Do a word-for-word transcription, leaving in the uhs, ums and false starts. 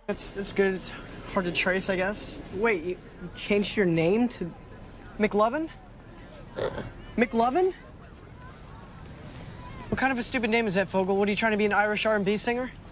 That's, that's good. It's hard to trace, I guess. Wait, you changed your name to McLovin? McLovin? What kind of a stupid name is that, Fogel? What, are you trying to be an Irish R and B singer?